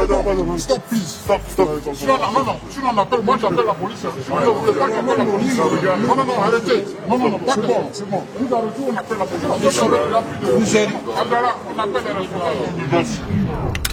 Stop, please. Stop. Si on appelle, moi j'appelle la police. Si vous ne voulez pas, j'appelle la police. Non, arrêtez. Non, pas de bon, c'est bon. Vous arrêtez, on appelle la police. On appelle les responsables.